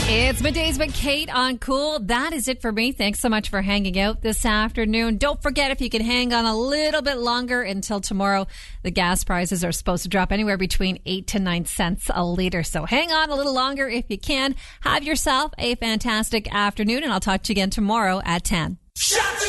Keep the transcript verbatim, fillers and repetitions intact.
It's Middays with Kate on Cool. That is it for me. Thanks so much for hanging out this afternoon. Don't forget, if you can hang on a little bit longer until tomorrow, the gas prices are supposed to drop anywhere between eight to nine cents a liter. So hang on a little longer if you can. Have yourself a fantastic afternoon, and I'll talk to you again tomorrow at ten. Shut